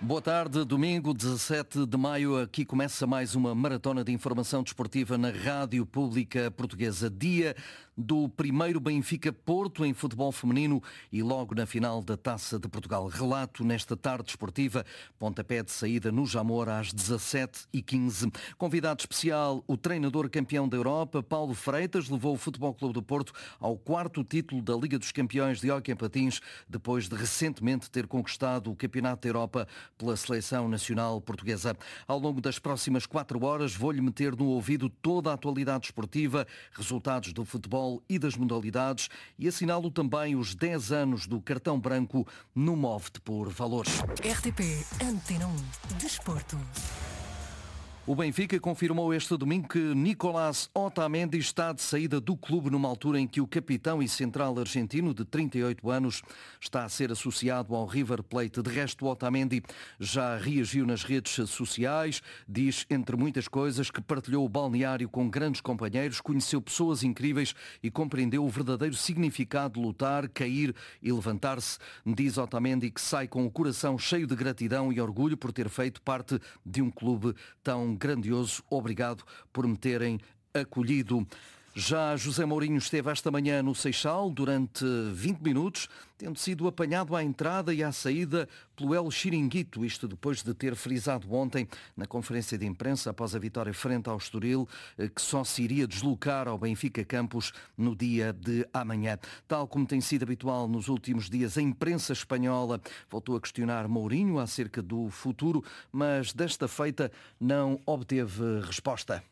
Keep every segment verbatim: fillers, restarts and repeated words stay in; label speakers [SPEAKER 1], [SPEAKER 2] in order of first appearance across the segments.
[SPEAKER 1] Boa tarde, domingo dezassete de maio, aqui começa mais uma maratona de informação desportiva na Rádio Pública Portuguesa. Dia do primeiro Benfica-Porto em futebol feminino e logo na final da Taça de Portugal. Relato nesta tarde desportiva, pontapé de saída no Jamor às dezassete e quinze. Convidado especial, o treinador campeão da Europa, Paulo Freitas, levou o Futebol Clube do Porto ao quarto título da Liga dos Campeões de hóquei em patins, depois de recentemente ter conquistado o Campeonato da Europa pela Seleção Nacional Portuguesa. Ao longo das próximas quatro horas vou-lhe meter no ouvido toda a atualidade esportiva, resultados do futebol e das modalidades e assinalo também os dez anos do cartão branco no Move-te por Valores.
[SPEAKER 2] R T P Antena um Desporto.
[SPEAKER 1] O Benfica confirmou este domingo que Nicolás Otamendi está de saída do clube numa altura em que o capitão e central argentino de trinta e oito anos está a ser associado ao River Plate. De resto, Otamendi já reagiu nas redes sociais, diz, entre muitas coisas, que partilhou o balneário com grandes companheiros, conheceu pessoas incríveis e compreendeu o verdadeiro significado de lutar, cair e levantar-se. Diz Otamendi que sai com o coração cheio de gratidão e orgulho por ter feito parte de um clube tão grandioso. Obrigado por me terem acolhido. Já José Mourinho esteve esta manhã no Seixal durante vinte minutos, tendo sido apanhado à entrada e à saída pelo El Chiringuito, isto depois de ter frisado ontem na conferência de imprensa após a vitória frente ao Estoril, que só se iria deslocar ao Benfica Campos no dia de amanhã. Tal como tem sido habitual nos últimos dias, a imprensa espanhola voltou a questionar Mourinho acerca do futuro, mas desta feita não obteve resposta.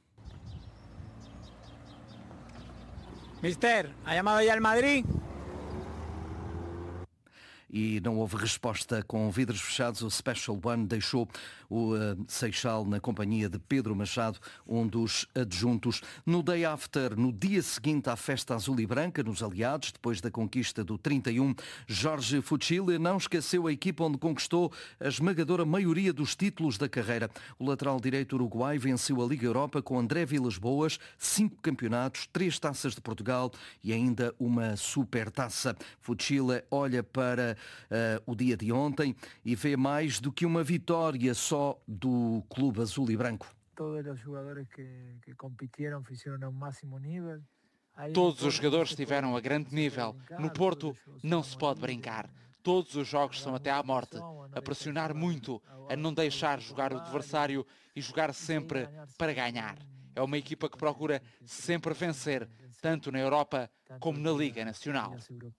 [SPEAKER 3] Mister, ¿ha llamado ya el Madrid?
[SPEAKER 1] E não houve resposta. Com vidros fechados, o Special One deixou o uh, Seixal na companhia de Pedro Machado, um dos adjuntos. No day after, no dia seguinte à festa azul e branca, nos aliados, depois da conquista do trinta e um, Jorge Fuchile não esqueceu a equipa onde conquistou a esmagadora maioria dos títulos da carreira. O lateral direito uruguai venceu a Liga Europa com André Vilas-Boas, cinco campeonatos, três taças de Portugal e ainda uma supertaça. Fuchile olha para Uh, o dia de ontem e vê mais do que uma vitória só do clube azul e branco.
[SPEAKER 4] Todos os jogadores que, que competiram fizeram ao máximo nível.
[SPEAKER 5] Todos os jogadores estiveram a grande nível. No Porto não se pode brincar. Todos os jogos são até à morte, a pressionar muito, a não deixar jogar o adversário e jogar sempre para ganhar. É uma equipa que procura sempre vencer, tanto na Europa como na Liga Nacional.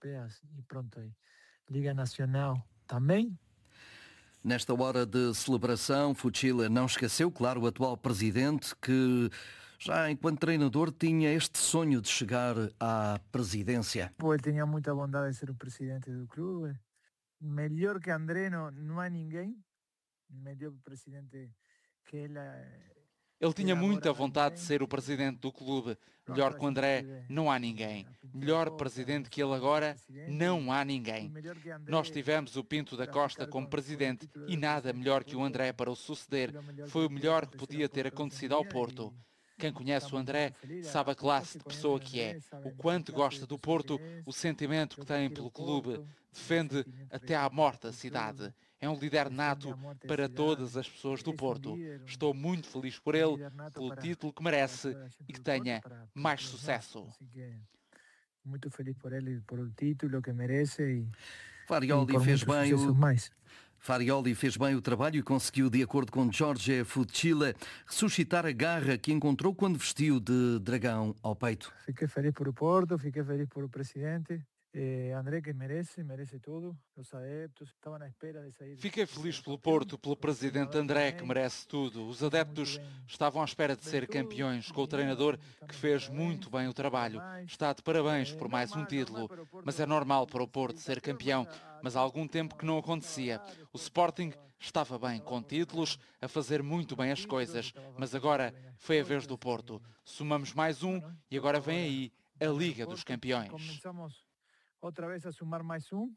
[SPEAKER 4] Liga Nacional também.
[SPEAKER 1] Nesta hora de celebração, Fuchile não esqueceu, claro, o atual presidente que já enquanto treinador tinha este sonho de chegar à presidência.
[SPEAKER 4] Ele tinha muita vontade de ser o presidente do clube. Melhor que André não, não há ninguém. Melhor presidente que ele.
[SPEAKER 5] Ele tinha muita vontade de ser o presidente do clube. Melhor que o André, não há ninguém. Melhor presidente que ele agora, não há ninguém. Nós tivemos o Pinto da Costa como presidente e nada melhor que o André para o suceder. Foi o melhor que podia ter acontecido ao Porto. Quem conhece o André sabe a classe de pessoa que é, o quanto gosta do Porto, o sentimento que tem pelo clube, defende até à morte a cidade. É um líder nato para todas as pessoas do Porto. Estou muito feliz por ele, pelo título que merece e que tenha mais sucesso.
[SPEAKER 4] Muito feliz por ele, por o título que merece e
[SPEAKER 1] Farioli fez bem o... Farioli fez bem o trabalho e conseguiu, de acordo com Jorge Fuchile, ressuscitar a garra que encontrou quando vestiu de dragão ao peito.
[SPEAKER 4] Fiquei feliz por o Porto, fiquei feliz por o presidente. Eh, André que merece, merece tudo. Os adeptos estavam à espera de sair.
[SPEAKER 5] Fiquei feliz pelo Porto, pelo presidente André, que merece tudo. Os adeptos estavam à espera de ser campeões, com o treinador que fez muito bem o trabalho. Está de parabéns por mais um título, mas é normal para o Porto ser campeão, mas há algum tempo que não acontecia. O Sporting estava bem com títulos, a fazer muito bem as coisas, mas agora foi a vez do Porto. Somamos mais um e agora vem aí a Liga dos Campeões.
[SPEAKER 4] Outra vez a sumar mais um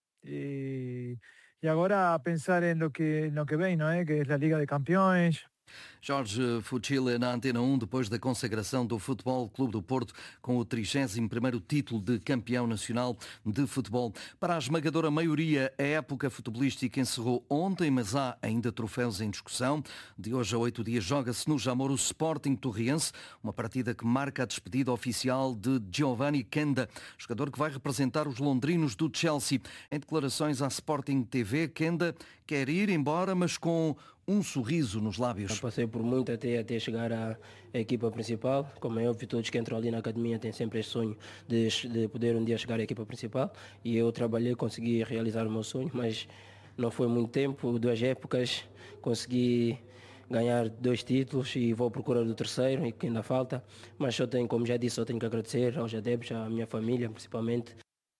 [SPEAKER 4] e, e agora a pensar em lo que, em lo que vem, não é? Que é a Liga de Campeões.
[SPEAKER 1] Jorge Fuchile na Antena um, depois da consagração do Futebol Clube do Porto com o trigésimo primeiro título de campeão nacional de futebol. Para a esmagadora maioria, a época futebolística encerrou ontem, mas há ainda troféus em discussão. De hoje a oito dias joga-se no Jamor o Sporting Torriense, uma partida que marca a despedida oficial de Giovanni Kenda, jogador que vai representar os londrinos do Chelsea. Em declarações à Sporting T V, Kenda quer ir embora, mas com um sorriso nos lábios.
[SPEAKER 6] Eu passei por muito até, até chegar à equipa principal. Como é óbvio, todos que entram ali na academia têm sempre esse sonho de, de poder um dia chegar à equipa principal. E eu trabalhei, consegui realizar o meu sonho, mas não foi muito tempo, duas épocas. Consegui ganhar dois títulos e vou procurar o terceiro, e que ainda falta. Mas só tenho, como já disse, só tenho que agradecer aos adeptos, à minha família principalmente.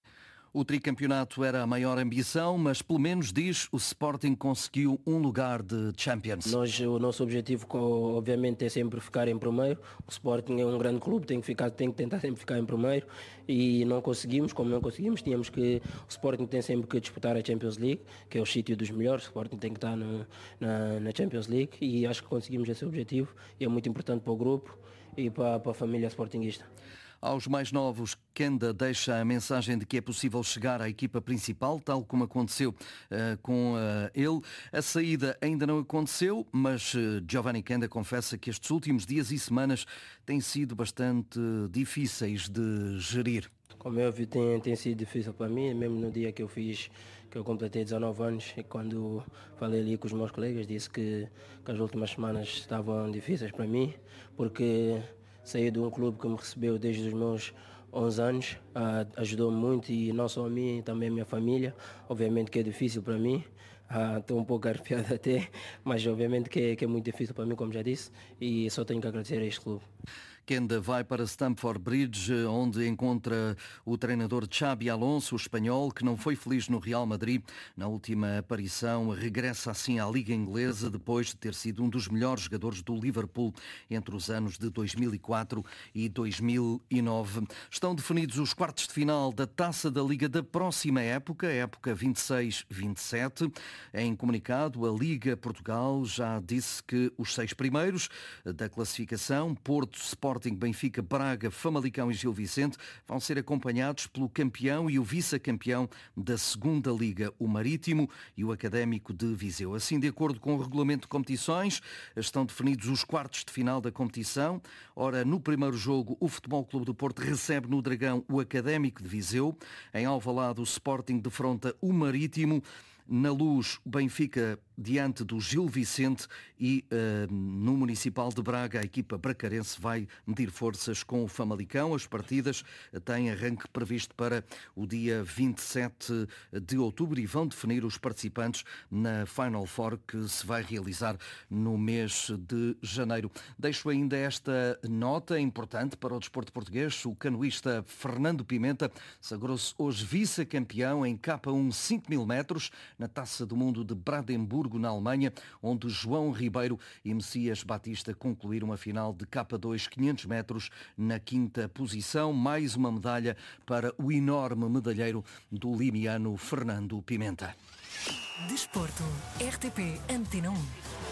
[SPEAKER 1] O tricampeonato era a maior ambição, mas pelo menos, diz, o Sporting conseguiu um lugar de Champions.
[SPEAKER 6] Nós, o nosso objetivo, obviamente, é sempre ficar em primeiro. O Sporting é um grande clube, tem que, ficar, tem que tentar sempre ficar em primeiro e não conseguimos. Como não conseguimos, tínhamos que, o Sporting tem sempre que disputar a Champions League, que é o sítio dos melhores. O Sporting tem que estar no, na, na Champions League e acho que conseguimos esse objetivo e é muito importante para o grupo e para, para a família sportinguista.
[SPEAKER 1] Aos mais novos, Kenda deixa a mensagem de que é possível chegar à equipa principal, tal como aconteceu uh, com uh, ele. A saída ainda não aconteceu, mas uh, Giovanni Kenda confessa que estes últimos dias e semanas têm sido bastante difíceis de gerir.
[SPEAKER 6] Como é óbvio, tem, tem sido difícil para mim, mesmo no dia que eu fiz, que eu completei dezanove anos, e quando falei ali com os meus colegas, disse que, que as últimas semanas estavam difíceis para mim, porque saí de um clube que me recebeu desde os meus onze anos, uh, ajudou-me muito, e não só a mim, também a minha família. Obviamente que é difícil para mim, uh, estou um pouco arrepiado até, mas obviamente que é, que é muito difícil para mim, como já disse, e só tenho que agradecer a este clube.
[SPEAKER 1] Kenda vai para Stamford Bridge, onde encontra o treinador Xabi Alonso, o espanhol, que não foi feliz no Real Madrid na última aparição. Regressa assim à Liga Inglesa depois de ter sido um dos melhores jogadores do Liverpool entre os anos de dois mil e quatro e dois mil e nove. Estão definidos os quartos de final da Taça da Liga da próxima época, época vinte e seis vinte e sete. Em comunicado, a Liga Portugal já disse que os seis primeiros da classificação, Porto, Sport, Sporting, Benfica, Braga, Famalicão e Gil Vicente, vão ser acompanhados pelo campeão e o vice-campeão da segunda Liga, o Marítimo e o Académico de Viseu. Assim, de acordo com o regulamento de competições, estão definidos os quartos de final da competição. Ora, no primeiro jogo, o Futebol Clube do Porto recebe no Dragão o Académico de Viseu. Em Alvalade, o Sporting defronta o Marítimo. Na Luz, o Benfica diante do Gil Vicente e uh, no Municipal de Braga a equipa bracarense vai medir forças com o Famalicão. As partidas têm arranque previsto para o dia vinte e sete de outubro e vão definir os participantes na Final Four, que se vai realizar no mês de janeiro. Deixo ainda esta nota importante para o desporto português. O canoísta Fernando Pimenta sagrou-se hoje vice-campeão em K um cinco mil metros na Taça do Mundo de Brandemburgo, na Alemanha, onde João Ribeiro e Messias Batista concluíram a final de K dois quinhentos metros na quinta posição. Mais uma medalha para o enorme medalheiro do limiano Fernando Pimenta.
[SPEAKER 2] Desporto, R T P Antena um.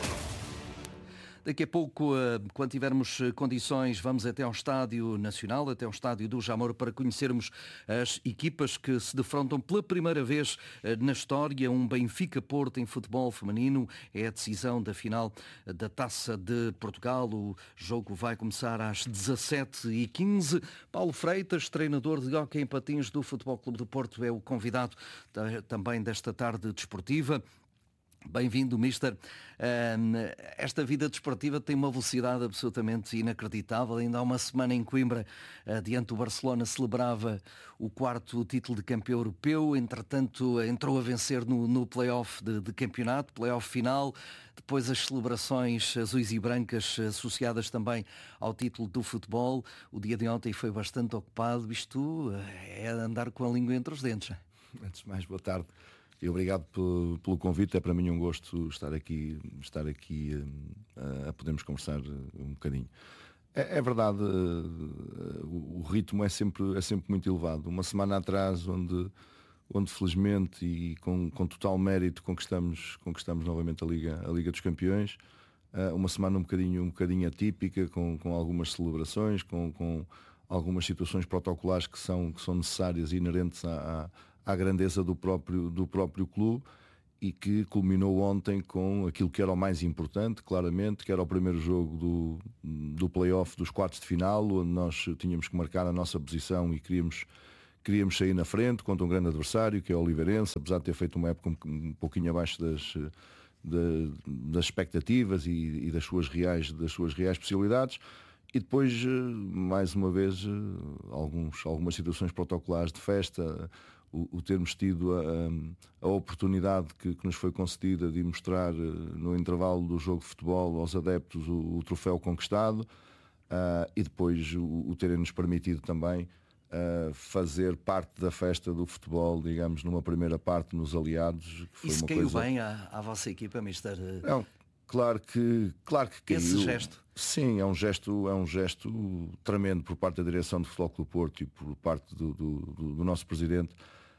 [SPEAKER 1] Daqui a pouco, quando tivermos condições, vamos até ao Estádio Nacional, até ao Estádio do Jamor, para conhecermos as equipas que se defrontam pela primeira vez na história. Um Benfica-Porto em futebol feminino é a decisão da final da Taça de Portugal. O jogo vai começar às dezassete e quinze. Paulo Freitas, treinador de hóquei em patins do Futebol Clube do Porto, é o convidado também desta tarde desportiva. Bem-vindo, mister. Esta vida desportiva tem uma velocidade absolutamente inacreditável. Ainda há uma semana em Coimbra, diante do Barcelona, celebrava o quarto título de campeão europeu. Entretanto, entrou a vencer no, no play-off de, de campeonato, play-off final. Depois as celebrações azuis e brancas associadas também ao título do futebol. O dia de ontem foi bastante ocupado. Isto é andar com a língua entre os dentes.
[SPEAKER 7] Antes de mais, boa tarde. E obrigado pelo, pelo convite. É para mim um gosto estar aqui, estar aqui a, a podermos conversar um bocadinho. É, é verdade, o, o ritmo é sempre, é sempre muito elevado. Uma semana atrás, onde, onde felizmente e com, com total mérito conquistamos, conquistamos novamente a Liga, a Liga dos Campeões. uma semana um bocadinho, um bocadinho atípica, com, com algumas celebrações, com, com algumas situações protocolares que são, que são necessárias e inerentes à, à, à grandeza do próprio, do próprio clube, e que culminou ontem com aquilo que era o mais importante, claramente, que era o primeiro jogo do, do play-off dos quartos de final, onde nós tínhamos que marcar a nossa posição e queríamos, queríamos sair na frente contra um grande adversário, que é o Oliveirense, apesar de ter feito uma época um, um pouquinho abaixo das... De, das expectativas e, e das suas reais, das suas reais possibilidades, e depois mais uma vez alguns, algumas situações protocolares de festa, o, o termos tido a, a oportunidade que, que nos foi concedida de mostrar no intervalo do jogo de futebol aos adeptos o, o troféu conquistado, uh, e depois o, o terem-nos permitido também Uh, fazer parte da festa do futebol, digamos, numa primeira parte nos aliados. Que foi
[SPEAKER 1] Isso
[SPEAKER 7] uma
[SPEAKER 1] caiu
[SPEAKER 7] coisa...
[SPEAKER 1] bem à, à vossa equipa, mister?
[SPEAKER 7] Não, claro que, claro que caiu.
[SPEAKER 1] Esse gesto?
[SPEAKER 7] Sim, é um gesto, é um gesto tremendo por parte da direção do Futebol Clube do Porto e por parte do, do, do, do nosso presidente.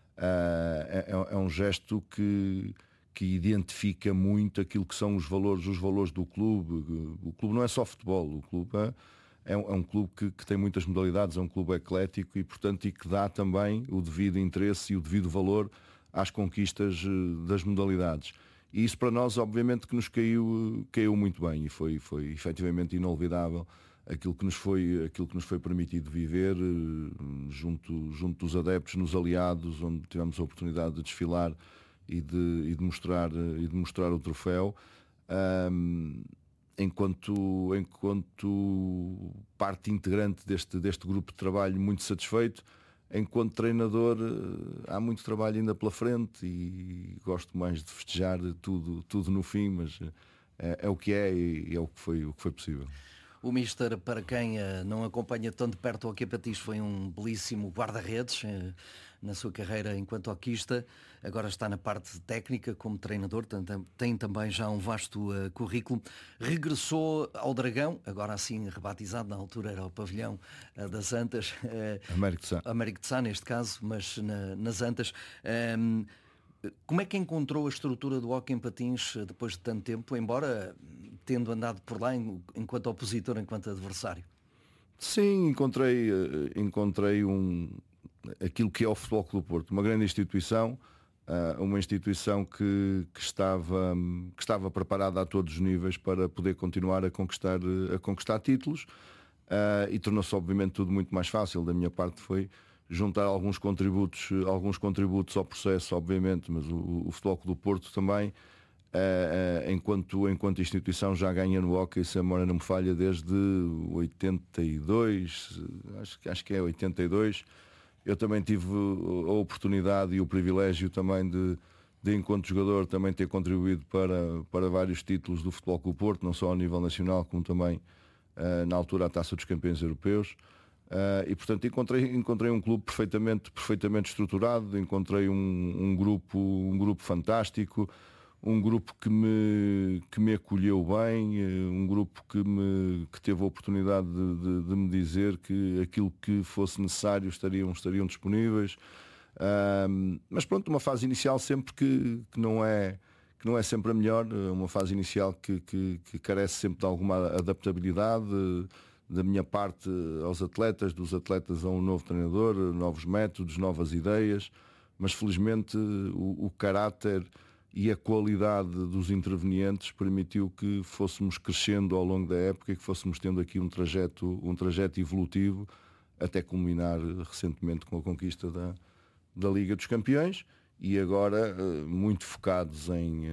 [SPEAKER 7] Uh, é, é um gesto que, que identifica muito aquilo que são os valores, os valores do clube. O clube não é só futebol, o clube é É um, é um clube que, que tem muitas modalidades, é um clube eclético e, portanto, e que dá também o devido interesse e o devido valor às conquistas das modalidades. E isso para nós, obviamente, que nos caiu, caiu muito bem, e foi, foi efetivamente inolvidável aquilo que nos foi, aquilo que nos foi permitido viver junto, junto dos adeptos, nos aliados, onde tivemos a oportunidade de desfilar e de, e de, mostrar, e de mostrar o troféu. Um, Enquanto, enquanto parte integrante deste, deste grupo de trabalho, muito satisfeito. Enquanto treinador, há muito trabalho ainda pela frente e gosto mais de festejar tudo, tudo no fim, mas é, é o que é e é o que foi, o que foi possível.
[SPEAKER 1] O mister, para quem não acompanha tão de perto o Hóquei Patins, foi um belíssimo guarda-redes na sua carreira enquanto hoquista. Agora está na parte técnica como treinador, tem também já um vasto currículo. Regressou ao Dragão, agora assim rebatizado, na altura era o pavilhão das Antas,
[SPEAKER 7] Américo de Sá,
[SPEAKER 1] Américo de Sá neste caso, mas na, nas Antas. Como é que encontrou a estrutura do Hóquei em Patins depois de tanto tempo, embora tendo andado por lá enquanto opositor, enquanto adversário?
[SPEAKER 7] Sim, encontrei, encontrei um, aquilo que é o Futebol Clube do Porto, uma grande instituição, uma instituição que, que, estava, que estava preparada a todos os níveis para poder continuar a conquistar, a conquistar títulos, e tornou-se obviamente tudo muito mais fácil. Da minha parte foi juntar alguns contributos, alguns contributos ao processo, obviamente, mas o, o Futebol Clube do Porto também, uh, uh, enquanto, enquanto instituição, já ganha no hóquei, se a memória não me falha, desde oitenta e dois, acho, acho que é oitenta e dois. Eu também tive a oportunidade e o privilégio também de, de enquanto jogador, também ter contribuído para, para vários títulos do Futebol Clube do Porto, não só ao nível nacional, como também uh, na altura a Taça dos Campeões Europeus. Uh, e portanto encontrei, encontrei um clube perfeitamente, perfeitamente estruturado, encontrei um, um, grupo, um grupo fantástico, um grupo que me, que me acolheu bem, um grupo que, me, que teve a oportunidade de, de, de me dizer que aquilo que fosse necessário estariam, estariam disponíveis. Uh, mas pronto, uma fase inicial sempre que, que, não é, que não é sempre a melhor, uma fase inicial que, que, que carece sempre de alguma adaptabilidade, da minha parte aos atletas, dos atletas a um novo treinador, novos métodos, novas ideias, mas felizmente o, o caráter e a qualidade dos intervenientes permitiu que fôssemos crescendo ao longo da época e que fôssemos tendo aqui um trajeto, um trajeto evolutivo até culminar recentemente com a conquista da, da Liga dos Campeões e agora muito focados em...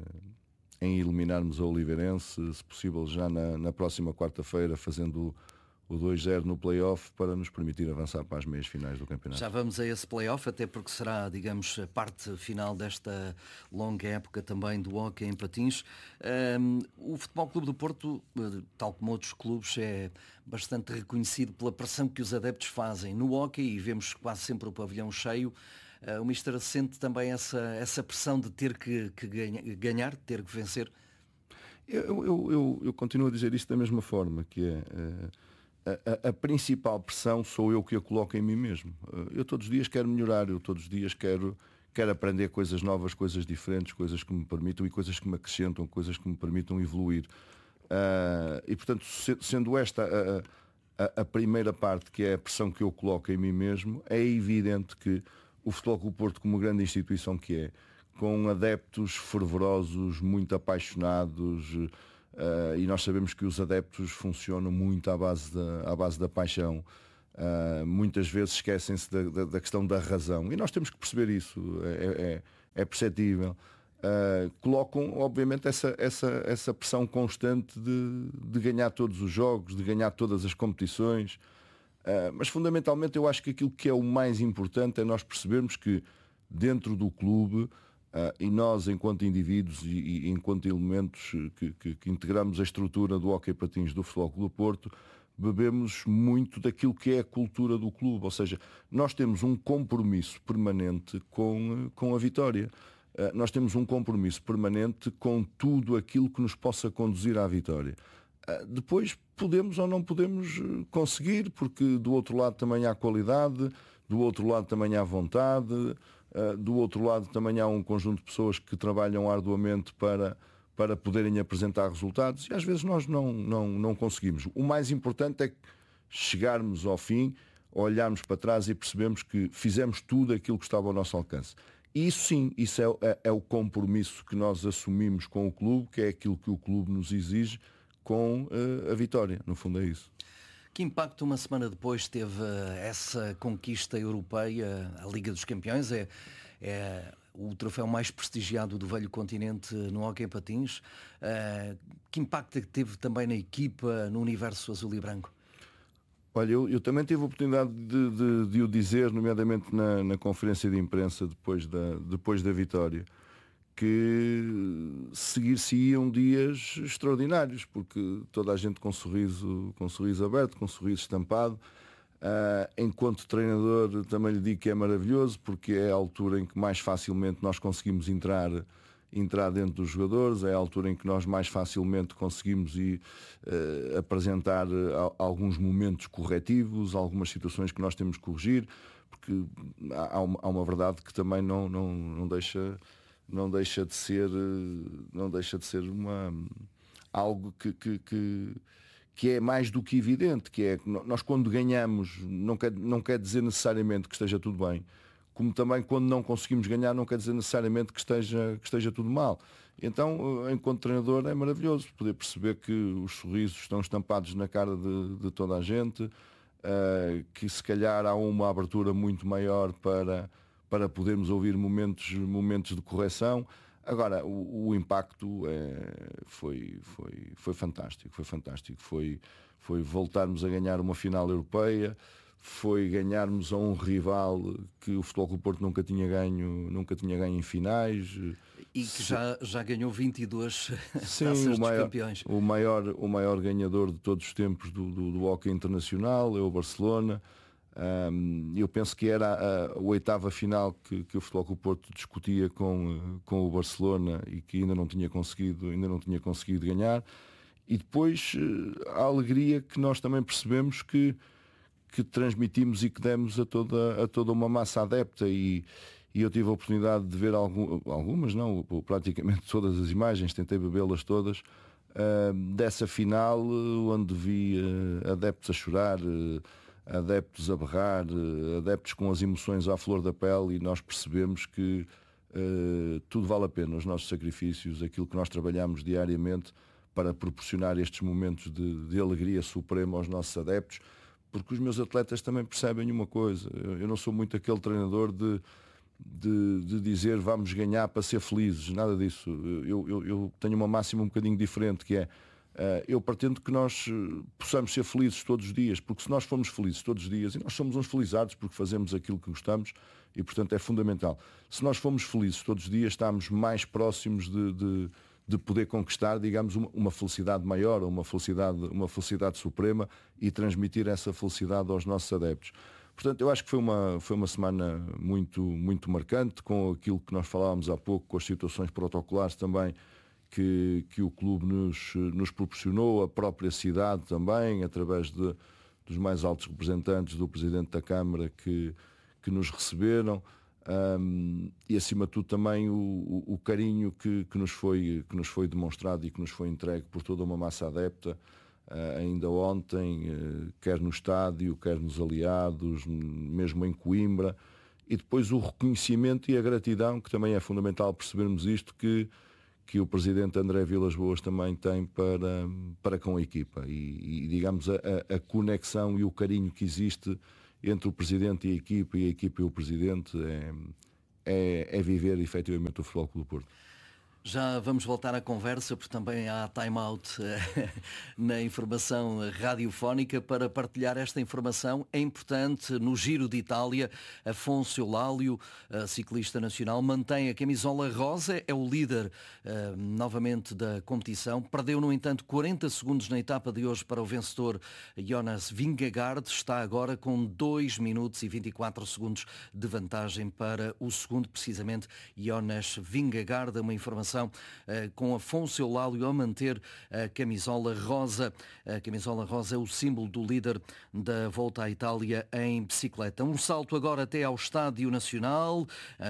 [SPEAKER 7] em eliminarmos a Oliveirense, se possível já na, na próxima quarta-feira, fazendo o, o dois zero no play-off para nos permitir avançar para as meias finais do campeonato.
[SPEAKER 1] Já vamos a esse play-off, até porque será, digamos, a parte final desta longa época também do hóquei em patins. Um, o Futebol Clube do Porto, tal como outros clubes, é bastante reconhecido pela pressão que os adeptos fazem no hóquei e vemos quase sempre o pavilhão cheio. Uh, o mister sente também essa, essa pressão de ter que, que ganha, ganhar, de ter que vencer?
[SPEAKER 7] Eu, eu, eu, eu continuo a dizer isto da mesma forma, que é uh, a, a, a principal pressão sou eu que a coloco em mim mesmo. Uh, eu todos os dias quero melhorar, eu todos os dias quero, quero aprender coisas novas, coisas diferentes, coisas que me permitam e coisas que me acrescentam, coisas que me permitam evoluir. Uh, e portanto, se, sendo esta a, a, a primeira parte, que é a pressão que eu coloco em mim mesmo, é evidente que o Futebol Clube do Porto, como grande instituição que é, com adeptos fervorosos, muito apaixonados, uh, e nós sabemos que os adeptos funcionam muito à base da, à base da paixão. Uh, muitas vezes esquecem-se da, da, da questão da razão, e nós temos que perceber isso, é, é, é perceptível. Uh, colocam, obviamente, essa, essa, essa pressão constante de, de ganhar todos os jogos, de ganhar todas as competições, uh, mas fundamentalmente eu acho que aquilo que é o mais importante é nós percebermos que dentro do clube, uh, e nós enquanto indivíduos e, e enquanto elementos que, que, que integramos a estrutura do Hóquei Patins do Futebol Clube do Porto, bebemos muito daquilo que é a cultura do clube, ou seja, nós temos um compromisso permanente com, com a vitória. Uh, nós temos um compromisso permanente com tudo aquilo que nos possa conduzir à vitória. Uh, depois podemos ou não podemos conseguir, porque do outro lado também há qualidade, do outro lado também há vontade, uh, do outro lado também há um conjunto de pessoas que trabalham arduamente para... para poderem apresentar resultados, e às vezes nós não, não, não conseguimos. O mais importante é chegarmos ao fim, olharmos para trás e percebemos que fizemos tudo aquilo que estava ao nosso alcance. E isso sim, isso é, é, é o compromisso que nós assumimos com o clube, que é aquilo que o clube nos exige com uh, a vitória. No fundo é isso.
[SPEAKER 1] Que impacto uma semana depois teve essa conquista europeia, a Liga dos Campeões? É... é... o troféu mais prestigiado do velho continente no hóquei patins. Uh, que impacto teve também na equipa, no universo azul e branco?
[SPEAKER 7] Olha, eu, eu também tive a oportunidade de, de, de o dizer, nomeadamente na, na conferência de imprensa depois da, depois da vitória, que seguir-se-iam dias extraordinários, porque toda a gente com sorriso, com sorriso aberto, com sorriso estampado. Uh, enquanto treinador também lhe digo que é maravilhoso, porque é a altura em que mais facilmente nós conseguimos entrar, entrar dentro dos jogadores, é a altura em que nós mais facilmente conseguimos ir, uh, apresentar uh, alguns momentos corretivos, algumas situações que nós temos que corrigir, porque há uma, há uma verdade que também não, não, não, deixa, não deixa de ser, não deixa de ser uma, algo que, que, que que é mais do que evidente, que é que nós quando ganhamos não quer, não quer dizer necessariamente que esteja tudo bem, como também quando não conseguimos ganhar não quer dizer necessariamente que esteja, que esteja tudo mal. Então, enquanto treinador, é maravilhoso poder perceber que os sorrisos estão estampados na cara de, de toda a gente, uh, que se calhar há uma abertura muito maior para, para podermos ouvir momentos, momentos de correção. Agora, o, o impacto é, foi, foi, foi fantástico, foi fantástico. Foi, foi voltarmos a ganhar uma final europeia, foi ganharmos a um rival que o Futebol Clube do Porto nunca tinha ganho, nunca tinha ganho em finais.
[SPEAKER 1] E que já, já ganhou vinte e duas
[SPEAKER 7] Sim,
[SPEAKER 1] taças
[SPEAKER 7] o maior,
[SPEAKER 1] dos campeões.
[SPEAKER 7] O maior, o maior ganhador de todos os tempos do, do, do hóquei internacional é o Barcelona. Um, eu penso que era a, a oitava final que, que o Futebol Clube do Porto discutia com, com o Barcelona e que ainda não tinha conseguido, ainda não tinha conseguido ganhar. E depois a alegria que nós também percebemos que, que transmitimos e que demos a toda, a toda uma massa adepta. E, e eu tive a oportunidade de ver algum, algumas, não, praticamente todas as imagens, tentei bebê-las todas, uh, dessa final onde vi uh, adeptos a chorar, uh, adeptos a berrar, adeptos com as emoções à flor da pele, e nós percebemos que uh, tudo vale a pena, os nossos sacrifícios, aquilo que nós trabalhamos diariamente para proporcionar estes momentos de, de alegria suprema aos nossos adeptos, porque os meus atletas também percebem uma coisa, eu, eu não sou muito aquele treinador de, de, de dizer vamos ganhar para ser felizes, nada disso. Eu, eu, eu tenho uma máxima um bocadinho diferente, que é Uh, eu pretendo que nós uh, possamos ser felizes todos os dias, porque se nós formos felizes todos os dias, e nós somos uns felizardos porque fazemos aquilo que gostamos, e portanto é fundamental, se nós formos felizes todos os dias, estamos mais próximos de, de, de poder conquistar, digamos, uma, uma felicidade maior, uma felicidade, uma felicidade suprema, e transmitir essa felicidade aos nossos adeptos. Portanto, eu acho que foi uma, foi uma semana muito, muito marcante, com aquilo que nós falávamos há pouco, com as situações protocolares também Que, que o clube nos, nos proporcionou, a própria cidade também, através de, dos mais altos representantes, do Presidente da Câmara, que, que nos receberam. Um, e acima de tudo também o, o, o carinho que, que, nos foi, que nos foi demonstrado e que nos foi entregue por toda uma massa adepta, uh, ainda ontem, uh, quer no estádio, quer nos aliados, mesmo em Coimbra, e depois o reconhecimento e a gratidão, que também é fundamental percebermos isto, que, que o Presidente André Vilas-Boas também tem para, para com a equipa, e, e digamos a, a conexão e o carinho que existe entre o Presidente e a equipa, e a equipa e o Presidente, é, é, é viver efetivamente o Futebol Clube do Porto.
[SPEAKER 1] Já vamos voltar à conversa, porque também há time-out na informação radiofónica para partilhar esta informação. É importante, no Giro de Itália, Afonso Eulálio, ciclista nacional, mantém a camisola rosa, é o líder uh, novamente da competição. Perdeu, no entanto, quarenta segundos na etapa de hoje para o vencedor Jonas Vingegaard. Está agora com dois minutos e vinte e quatro segundos de vantagem para o segundo, precisamente, Jonas Vingegaard. Uma informação com Afonso Eulálio a manter a camisola rosa. A camisola rosa é o símbolo do líder da Volta à Itália em bicicleta. Um salto agora até ao Estádio Nacional,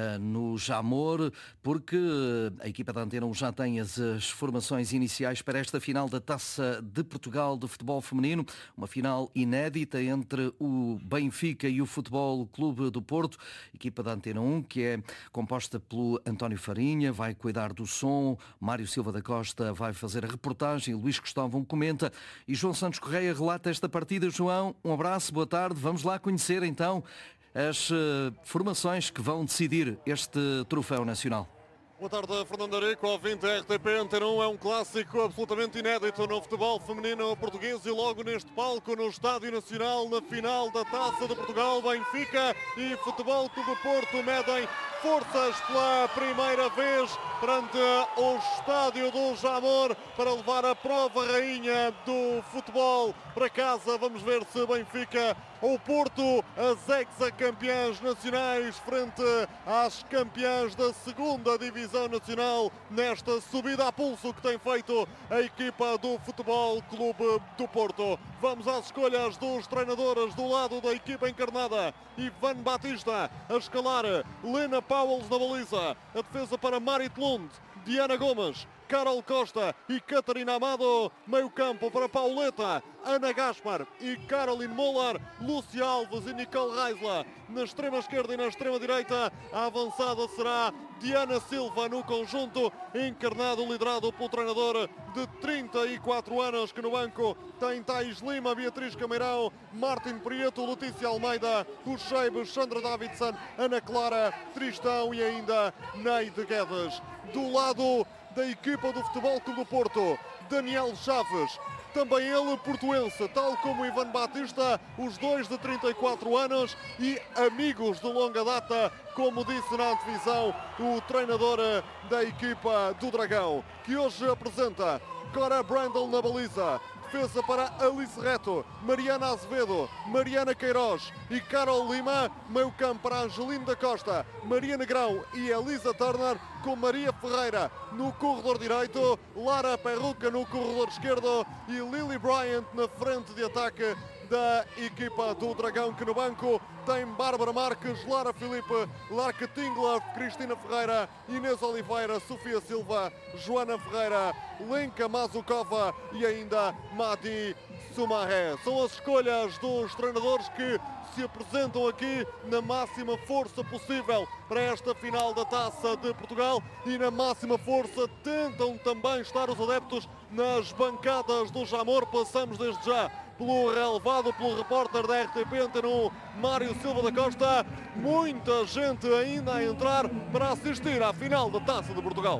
[SPEAKER 1] no Jamor, porque a equipa da Antena um já tem as, as formações iniciais para esta final da Taça de Portugal de futebol feminino, uma final inédita entre o Benfica e o Futebol Clube do Porto. A equipa da Antena um, que é composta pelo António Farinha, vai cuidar do som, Mário Silva da Costa vai fazer a reportagem, Luís Cristóvão comenta e João Santos Correia relata esta partida. João, um abraço, boa tarde. Vamos lá conhecer então as uh, formações que vão decidir este troféu nacional.
[SPEAKER 8] Boa tarde, Fernando Areco, ouvinte da R T P Antena um. É um clássico absolutamente inédito no futebol feminino português, e logo neste palco, no Estádio Nacional, na final da Taça de Portugal, Benfica e Futebol Clube do Porto medem forças pela primeira vez perante o Estádio do Jamor para levar a prova rainha do futebol para casa. Vamos ver se Benfica ou Porto, as ex-campeãs nacionais, frente às campeãs da segunda divisão nacional, nesta subida a pulso que tem feito a equipa do Futebol Clube do Porto. Vamos às escolhas dos treinadores. Do lado da equipa encarnada, Ivan Batista a escalar, Lena Pauwels na baliza, a defesa para Marit Lund, Diana Gomes, Carol Costa e Catarina Amado, meio campo para Pauleta, Ana Gaspar e Caroline Moller, Lúcia Alves e Nicole Reisler na extrema esquerda, e na extrema direita a avançada será Diana Silva, no conjunto encarnado, liderado pelo treinador de trinta e quatro anos, que no banco tem Thais Lima, Beatriz Cameirão, Martin Prieto, Letícia Almeida, os Cheibes, Sandra Davidson, Ana Clara Tristão e ainda Neide Guedes. Do lado da equipa do Futebol Clube do Porto, Daniel Chaves, também ele portuense, tal como Ivan Batista, os dois de trinta e quatro anos e amigos de longa data, como disse na antevisão o treinador da equipa do Dragão, que hoje apresenta Cora Brandel na baliza, defesa para Alice Reto, Mariana Azevedo, Mariana Queiroz e Carol Lima, meio campo para Angelino da Costa, Maria Negrão e Elisa Turner, com Maria Ferreira no corredor direito, Lara Perruca no corredor esquerdo e Lily Bryant na frente de ataque da equipa do Dragão, que no banco tem Bárbara Marques, Lara Filipe, Larke Tingler, Cristina Ferreira, Inês Oliveira, Sofia Silva, Joana Ferreira, Lenka Mazukova e ainda Madi Soumaré. São as escolhas dos treinadores que se apresentam aqui na máxima força possível para esta final da Taça de Portugal, e na máxima força tentam também estar os adeptos nas bancadas do Jamor. Passamos desde já pelo relevado, pelo repórter da R T P Antena um, Mário Silva da Costa. Muita gente ainda a entrar para assistir à final da Taça de Portugal.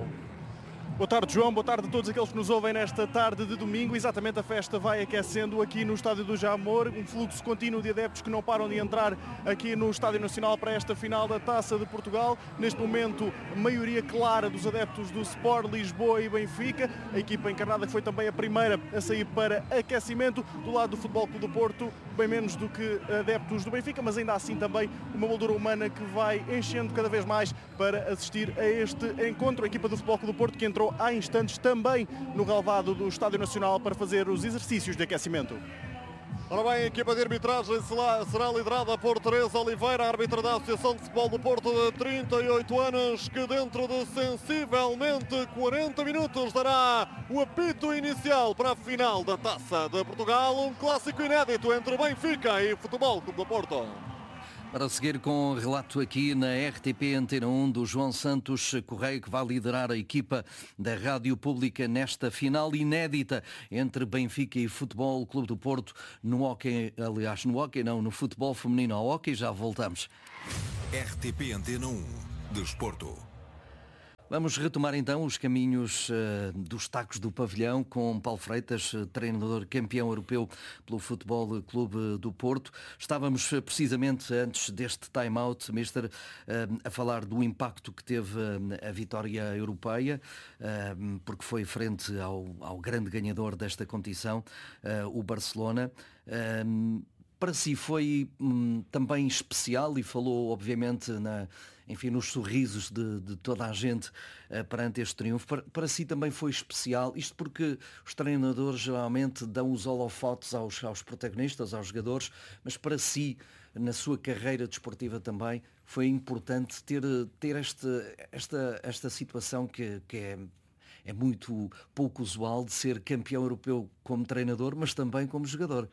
[SPEAKER 9] Boa tarde, João. Boa tarde a todos aqueles que nos ouvem nesta tarde de domingo. Exatamente, a festa vai aquecendo aqui no Estádio do Jamor. Um fluxo contínuo de adeptos que não param de entrar aqui no Estádio Nacional para esta final da Taça de Portugal. Neste momento, maioria clara dos adeptos do Sport Lisboa e Benfica. A equipa encarnada que foi também a primeira a sair para aquecimento. Do lado do Futebol Clube do Porto, bem menos do que adeptos do Benfica, mas ainda assim também uma moldura humana que vai enchendo cada vez mais para assistir a este encontro. A equipa do Futebol Clube do Porto, que entrou há instantes também no relvado do Estádio Nacional para fazer os exercícios de aquecimento.
[SPEAKER 8] Ora bem, a equipa de arbitragem será liderada por Teresa Oliveira, árbitra da Associação de Futebol do Porto de trinta e oito anos, que dentro de sensivelmente quarenta minutos dará o apito inicial para a final da Taça de Portugal, um clássico inédito entre Benfica e Futebol Clube do Porto.
[SPEAKER 1] Para seguir com o relato aqui na R T P Antena um do João Santos Correia, que vai liderar a equipa da Rádio Pública nesta final inédita entre Benfica e Futebol Clube do Porto no hóquei, aliás, no hóquei não, no futebol feminino ao hóquei. Já voltamos.
[SPEAKER 10] R T P Antena um, Desporto.
[SPEAKER 1] Vamos retomar então os caminhos uh, dos tacos do pavilhão com Paulo Freitas, treinador campeão europeu pelo Futebol Clube do Porto. Estávamos uh, precisamente antes deste time-out, mister, uh, a falar do impacto que teve uh, a vitória europeia, uh, porque foi frente ao, ao grande ganhador desta competição, uh, o Barcelona. Uh, para si foi um, também especial e falou obviamente na... enfim, nos sorrisos de, de toda a gente uh, perante este triunfo. Para, para si também foi especial, isto porque os treinadores geralmente dão os holofotes aos, aos protagonistas, aos jogadores, mas para si, na sua carreira desportiva também, foi importante ter, ter este, esta, esta situação que, que é, é muito pouco usual, de ser campeão europeu como treinador, mas também como jogador.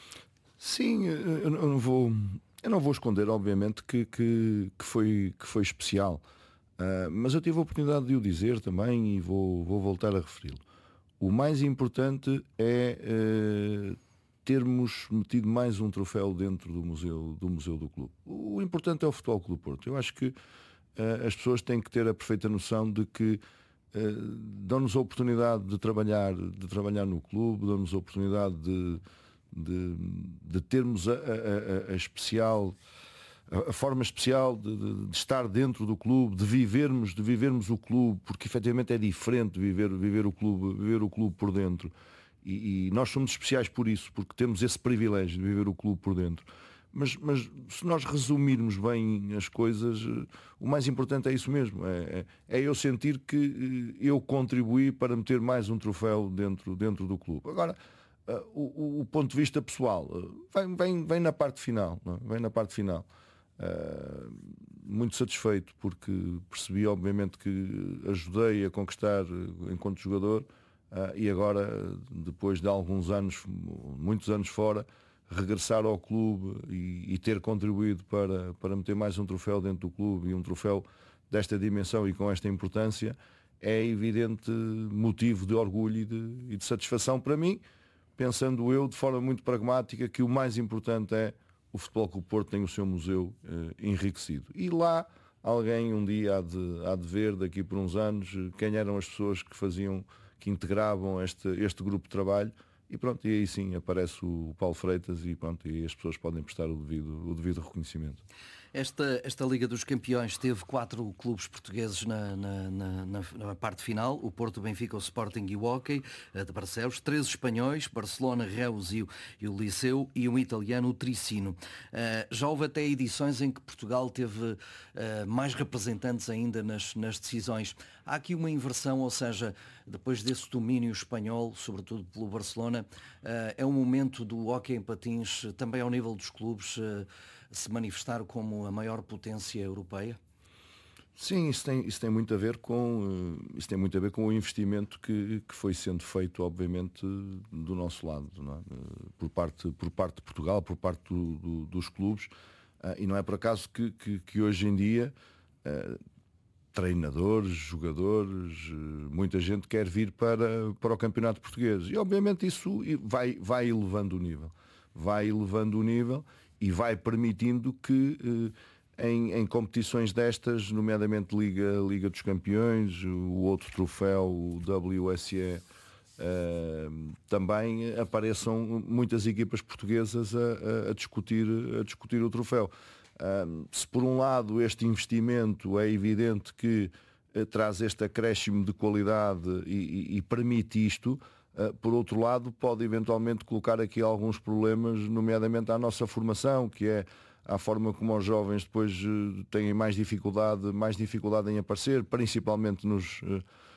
[SPEAKER 7] Sim, eu não vou... Eu não vou esconder, obviamente, que, que, que, foi, que foi especial, uh, mas eu tive a oportunidade de o dizer também e vou, vou voltar a referi-lo. O mais importante é uh, termos metido mais um troféu dentro do museu do, museu do clube. O importante é o Futebol Clube do Porto. Eu acho que uh, as pessoas têm que ter a perfeita noção de que uh, dão-nos a oportunidade de trabalhar, de trabalhar no clube, dão-nos a oportunidade de De, de termos a, a, a especial, a, a forma especial de, de, de estar dentro do clube, de vivermos, de vivermos o clube, porque efetivamente é diferente viver, viver, o, clube, viver o clube por dentro. E, e nós somos especiais por isso, porque temos esse privilégio de viver o clube por dentro. Mas, mas se nós resumirmos bem as coisas, o mais importante é isso mesmo, é, é eu sentir que eu contribuí para meter mais um troféu dentro, dentro do clube. Agora, Uh, o, o ponto de vista pessoal uh, vem, vem, vem na parte final, não é? Vem na parte final. Uh, muito satisfeito porque percebi obviamente que ajudei a conquistar uh, enquanto jogador uh, e agora, depois de alguns anos, muitos anos fora, regressar ao clube e, e ter contribuído para, para meter mais um troféu dentro do clube, e um troféu desta dimensão e com esta importância, é evidente motivo de orgulho e de, e de satisfação para mim, pensando eu de forma muito pragmática que o mais importante é o Futebol Clube do Porto tem o seu museu eh, enriquecido. E lá alguém um dia há de, há de ver, daqui por uns anos, quem eram as pessoas que faziam, que integravam este, este grupo de trabalho, e pronto, e aí sim aparece o Paulo Freitas e pronto, e as pessoas podem prestar o devido, o devido reconhecimento.
[SPEAKER 1] Esta, esta Liga dos Campeões teve quatro clubes portugueses na, na, na, na parte final, o Porto, o Benfica, o Sporting e o Hóquei de Barcelos, três espanhóis, Barcelona, Reus e o, e o Liceu, e um italiano, o Tricino. Uh, já houve até edições em que Portugal teve uh, mais representantes ainda nas, nas decisões. Há aqui uma inversão, ou seja, depois desse domínio espanhol, sobretudo pelo Barcelona, uh, é um momento do hóquei em patins, também ao nível dos clubes, uh, se manifestar como a maior potência europeia?
[SPEAKER 7] Sim, isso tem, isso tem muito a ver com isso tem muito a ver com o investimento que, que foi sendo feito, obviamente, do nosso lado, não é? por parte por parte de Portugal, por parte do, do, dos clubes, e não é por acaso que, que, que hoje em dia uh, treinadores, jogadores, muita gente quer vir para, para o campeonato português, e obviamente isso vai, vai elevando o nível, vai elevando o nível e vai permitindo que em, em competições destas, nomeadamente Liga, Liga dos Campeões, o outro troféu, o W S E, uh, também apareçam muitas equipas portuguesas a, a, discutir, a discutir o troféu. Uh, se por um lado este investimento é evidente que uh, traz este acréscimo de qualidade e, e, e permite isto, Uh, por outro lado, pode eventualmente colocar aqui alguns problemas, nomeadamente à nossa formação, que é a forma como os jovens depois uh, têm mais dificuldade, mais dificuldade em aparecer, principalmente nos, uh,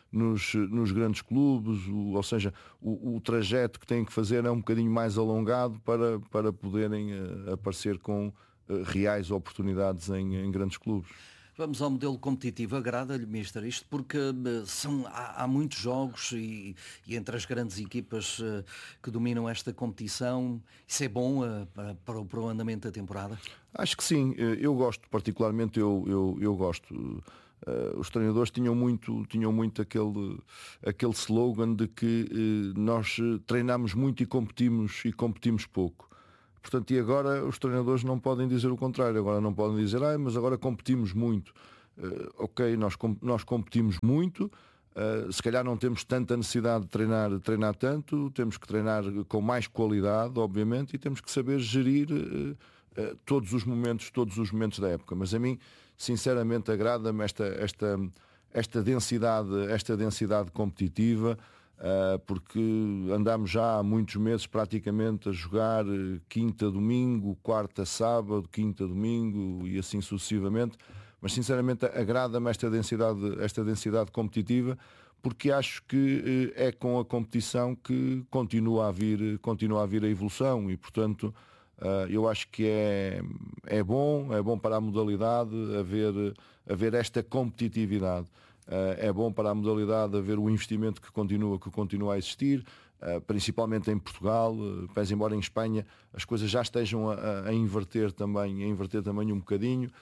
[SPEAKER 7] nos, nos grandes clubes, o, ou seja, o, o trajeto que têm que fazer é um bocadinho mais alongado para, para poderem uh, aparecer com uh, reais oportunidades em, em grandes clubes.
[SPEAKER 1] Vamos ao modelo competitivo. Agrada-lhe, mister, isto porque são, há, há muitos jogos e, e entre as grandes equipas uh, que dominam esta competição, isso é bom uh, para, para, o, para o andamento da temporada?
[SPEAKER 7] Acho que sim, eu gosto, particularmente eu, eu, eu gosto. Uh, os treinadores tinham muito, tinham muito aquele, aquele slogan de que uh, nós treinamos muito e competimos, e competimos pouco. Portanto, e agora os treinadores não podem dizer o contrário, agora não podem dizer, ah, mas agora competimos muito. Uh, ok, nós, com, nós competimos muito, uh, se calhar não temos tanta necessidade de treinar, de treinar tanto, temos que treinar com mais qualidade, obviamente, e temos que saber gerir uh, uh, todos os momentos, todos os momentos da época. Mas a mim, sinceramente, agrada-me esta, esta, esta densidade, esta densidade competitiva. Uh, porque andamos já há muitos meses praticamente a jogar uh, quinta, domingo, quarta, sábado, quinta, domingo e assim sucessivamente, mas sinceramente agrada-me esta densidade, esta densidade competitiva, porque acho que uh, é com a competição que continua a vir, continua a vir a evolução e, portanto, uh, eu acho que é, é bom, é bom para a modalidade haver, haver esta competitividade. Uh, é bom para a modalidade haver o investimento que continua, que continua a existir, uh, principalmente em Portugal, uh, pese embora em Espanha as coisas já estejam a, a inverter também, a inverter também um bocadinho.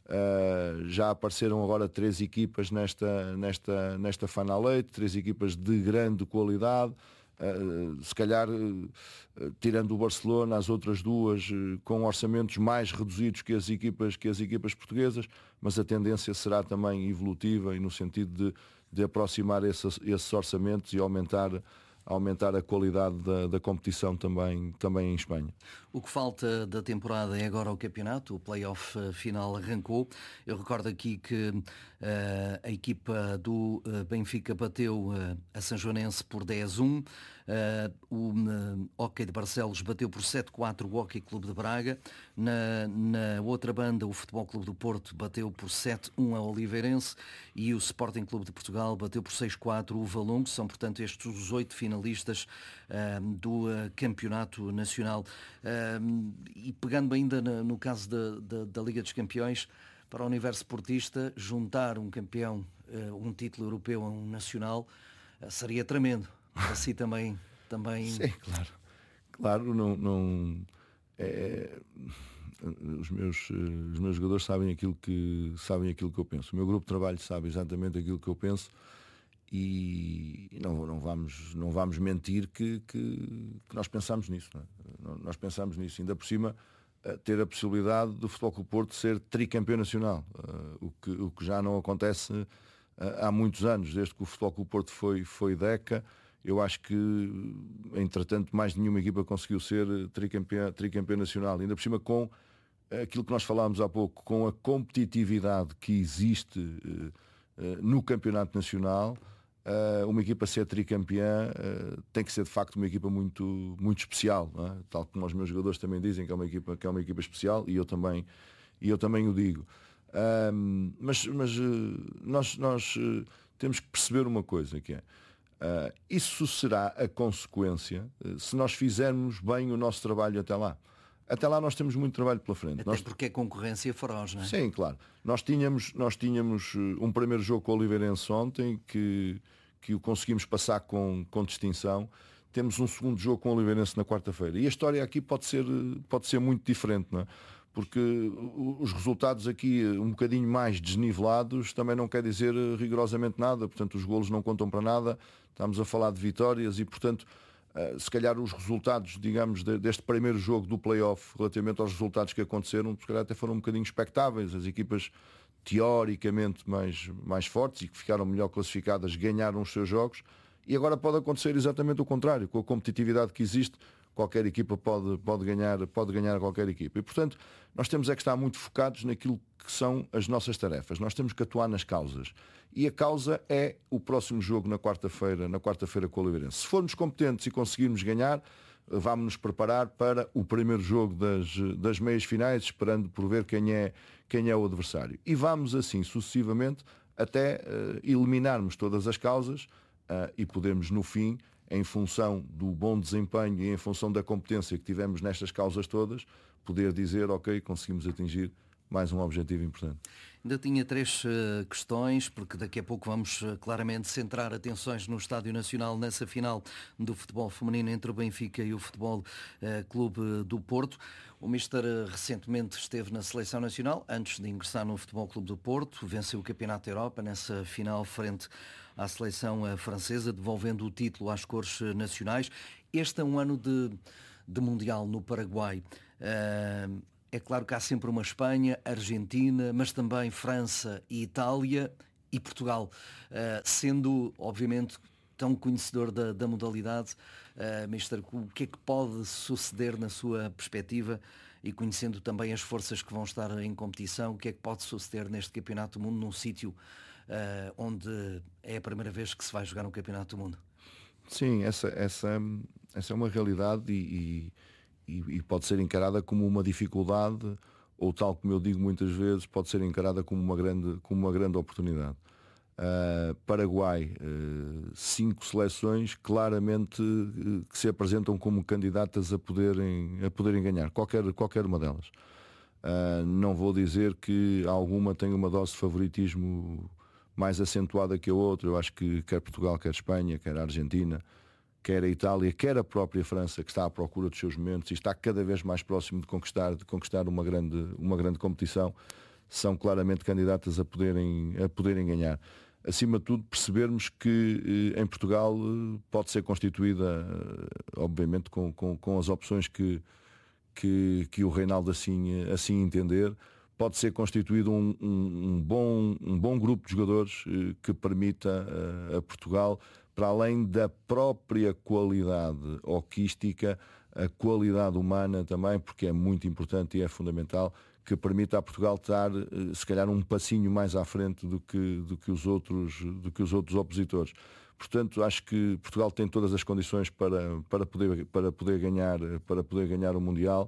[SPEAKER 7] Uh, já apareceram agora três equipas nesta, nesta, nesta Final Eight, três equipas de grande qualidade. Uh, se calhar uh, tirando o Barcelona, as outras duas uh, com orçamentos mais reduzidos que as equipas, que as equipas portuguesas, mas a tendência será também evolutiva e no sentido de, de aproximar esses, esses orçamentos e aumentar, aumentar a qualidade da, da competição também, também em Espanha.
[SPEAKER 1] O que falta da temporada é agora o campeonato, o play-off final arrancou. Eu recordo aqui que uh, a equipa do uh, Benfica bateu uh, a Sanjoanense por dez a um, uh, o uh, Hockey de Barcelos bateu por sete a quatro o Hockey Clube de Braga, na, na outra banda o Futebol Clube do Porto bateu por sete a um a Oliveirense e o Sporting Clube de Portugal bateu por seis a quatro o Valongo. São, portanto, estes os oito finalistas uh, do uh, campeonato nacional. Uh, e pegando ainda no caso da, da, da Liga dos Campeões, para o universo sportista, juntar um campeão, um título europeu a um nacional, seria tremendo. Assim também... também...
[SPEAKER 7] Sim, claro. Claro, não... não é, os, meus, os meus jogadores sabem aquilo, que, sabem aquilo que eu penso. O meu grupo de trabalho sabe exatamente aquilo que eu penso. E não, não, vamos, não vamos mentir que, que, que nós pensamos nisso. Não é? Nós pensamos nisso. Ainda por cima, ter a possibilidade do Futebol Clube do Porto ser tricampeão nacional, o que, o que já não acontece há muitos anos, desde que o Futebol Clube do Porto foi, foi Deca. Eu acho que, entretanto, mais nenhuma equipa conseguiu ser tricampeão, tricampeão nacional. Ainda por cima, com aquilo que nós falámos há pouco, com a competitividade que existe no campeonato nacional. Uh, uma equipa ser tricampeã uh, tem que ser de facto uma equipa muito, muito especial, não é? Tal como os meus jogadores também dizem que é uma equipa, que é uma equipa especial, e eu também, e eu também o digo. Uh, mas mas uh, nós, nós uh, temos que perceber uma coisa, que é uh, isso será a consequência uh, se nós fizermos bem o nosso trabalho até lá. Até lá nós temos muito trabalho pela frente.
[SPEAKER 1] Até
[SPEAKER 7] nós...
[SPEAKER 1] porque é concorrência feroz, não é?
[SPEAKER 7] Sim, claro. Nós tínhamos, nós tínhamos um primeiro jogo com o Oliveirense ontem que, que o conseguimos passar com, com distinção. Temos um segundo jogo com o Oliveirense na quarta-feira. E a história aqui pode ser, pode ser muito diferente, não é? Porque os resultados aqui um bocadinho mais desnivelados também não quer dizer rigorosamente nada. Portanto, os golos não contam para nada. Estamos a falar de vitórias e, portanto... Uh, se calhar os resultados, digamos, de, deste primeiro jogo do play-off relativamente aos resultados que aconteceram, se calhar até foram um bocadinho expectáveis. As equipas teoricamente mais, mais fortes e que ficaram melhor classificadas ganharam os seus jogos, e agora pode acontecer exatamente o contrário. Com a competitividade que existe, qualquer equipa pode, pode, ganhar, pode ganhar qualquer equipa. E, portanto, nós temos é que estar muito focados naquilo que são as nossas tarefas. Nós temos que atuar nas causas. E a causa é o próximo jogo na quarta-feira, na quarta-feira com o Oliveirense. Se formos competentes e conseguirmos ganhar, vamos nos preparar para o primeiro jogo das, das meias finais, esperando por ver quem é, quem é o adversário. E vamos assim, sucessivamente, até uh, eliminarmos todas as causas uh, e podermos no fim, em função do bom desempenho e em função da competência que tivemos nestas causas todas, poder dizer, ok, conseguimos atingir mais um objetivo importante.
[SPEAKER 1] Ainda tinha três uh, questões, porque daqui a pouco vamos uh, claramente centrar atenções no Estádio Nacional nessa final do futebol feminino entre o Benfica e o Futebol uh, Clube do Porto. O Mister uh, recentemente esteve na Seleção Nacional, antes de ingressar no Futebol Clube do Porto, venceu o Campeonato da Europa nessa final frente à seleção uh, francesa, devolvendo o título às cores uh, nacionais. Este é um ano de, de Mundial no Paraguai. Uh, É claro que há sempre uma Espanha, Argentina, mas também França e Itália e Portugal. Uh, sendo, obviamente, tão conhecedor da, da modalidade, uh, Mister, o que é que pode suceder na sua perspectiva e conhecendo também as forças que vão estar em competição, o que é que pode suceder neste Campeonato do Mundo, num sítio uh, onde é a primeira vez que se vai jogar um Campeonato do Mundo?
[SPEAKER 7] Sim, essa, essa, essa é uma realidade e... e... e pode ser encarada como uma dificuldade ou, tal como eu digo muitas vezes, pode ser encarada como uma grande, como uma grande oportunidade. Uh, Paraguai, uh, cinco seleções claramente uh, que se apresentam como candidatas a poderem, a poderem ganhar, qualquer, qualquer uma delas. Uh, não vou dizer que alguma tem uma dose de favoritismo mais acentuada que a outra. Eu acho que quer Portugal, quer Espanha, quer a Argentina, quer a Itália, quer a própria França, que está à procura dos seus momentos e está cada vez mais próximo de conquistar, de conquistar uma grande, uma grande competição, são claramente candidatas a poderem, a poderem ganhar. Acima de tudo, percebermos que eh, em Portugal eh, pode ser constituída, eh, obviamente, com, com, com as opções que, que, que o Reinaldo assim, assim entender, pode ser constituído um, um, um, bom, um bom grupo de jogadores eh, que permita eh, a Portugal, para além da própria qualidade hoquística, a qualidade humana também, porque é muito importante e é fundamental, que permita a Portugal estar, se calhar, um passinho mais à frente do que, do que, os, outros, do que os outros opositores. Portanto, acho que Portugal tem todas as condições para, para, poder, para, poder, ganhar, para poder ganhar o Mundial,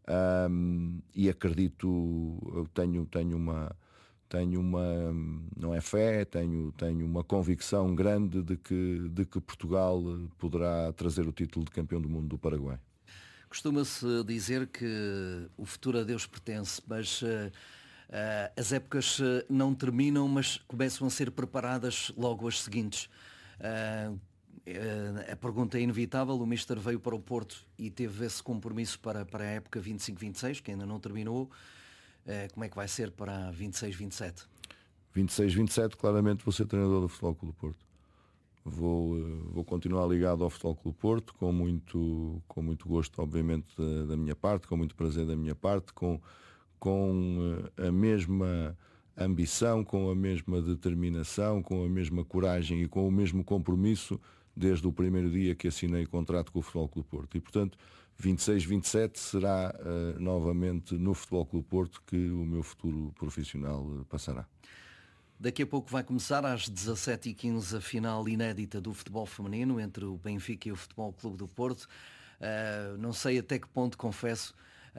[SPEAKER 7] um, e acredito, eu tenho, tenho uma... Tenho uma, não é fé, tenho, tenho uma convicção grande de que, de que Portugal poderá trazer o título de campeão do mundo do Paraguai.
[SPEAKER 1] Costuma-se dizer que o futuro a Deus pertence, mas uh, uh, as épocas não terminam, mas começam a ser preparadas logo as seguintes. Uh, uh, a pergunta é inevitável, o Mister veio para o Porto e teve esse compromisso para, para a época vinte e cinco vinte e seis, que ainda não terminou. Como é que vai ser para vinte e seis vinte e sete?
[SPEAKER 7] vinte e seis vinte e sete, claramente vou ser treinador do Futebol Clube do Porto. Vou, vou continuar ligado ao Futebol Clube do Porto, com muito, com muito gosto, obviamente, da, da minha parte, com muito prazer da minha parte, com, com a mesma ambição, com a mesma determinação, com a mesma coragem e com o mesmo compromisso desde o primeiro dia que assinei o contrato com o Futebol Clube do Porto. E, portanto, vinte e seis vinte e sete será uh, novamente no Futebol Clube do Porto que o meu futuro profissional uh, passará.
[SPEAKER 1] Daqui a pouco vai começar às dezassete e quinze a final inédita do futebol feminino entre o Benfica e o Futebol Clube do Porto. Uh, não sei até que ponto, confesso,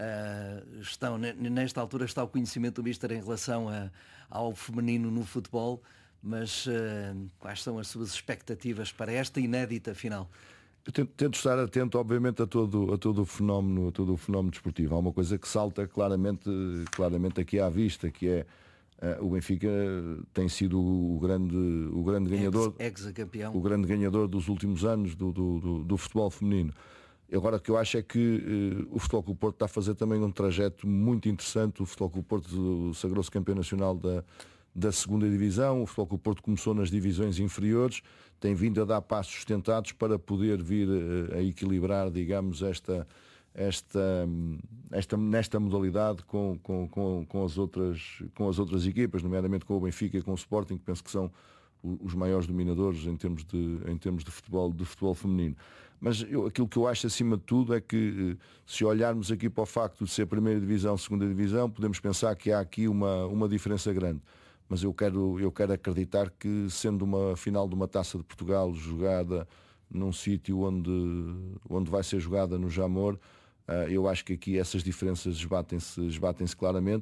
[SPEAKER 1] uh, estão, nesta altura está o conhecimento do Mister em relação a, ao feminino no futebol, mas uh, quais são as suas expectativas para esta inédita final?
[SPEAKER 7] Eu tento, tento estar atento, obviamente, a todo, a todo o fenómeno, a todo o fenómeno desportivo. Há uma coisa que salta claramente, claramente aqui à vista, que é uh, o Benfica tem sido o grande, o grande ganhador,
[SPEAKER 1] ex-campeão,
[SPEAKER 7] o grande ganhador dos últimos anos do, do, do, do futebol feminino. Agora, o que eu acho é que uh, o Futebol Clube do Porto está a fazer também um trajeto muito interessante. O Futebol Clube do Porto sagrou-se campeão nacional da da segunda divisão, o Futebol Clube do Porto começou nas divisões inferiores, tem vindo a dar passos sustentados para poder vir a, a equilibrar, digamos, esta, esta, esta, nesta modalidade com, com, com, com, as outras, com as outras equipas, nomeadamente com o Benfica e com o Sporting, que penso que são os maiores dominadores em termos de, em termos de, futebol, de futebol feminino. Mas eu, aquilo que eu acho acima de tudo é que, se olharmos aqui para o facto de ser primeira divisão, segunda divisão, podemos pensar que há aqui uma, uma diferença grande. Mas eu quero, eu quero acreditar que, sendo uma final de uma Taça de Portugal jogada num sítio onde, onde vai ser jogada no Jamor, eu acho que aqui essas diferenças esbatem-se, esbatem-se claramente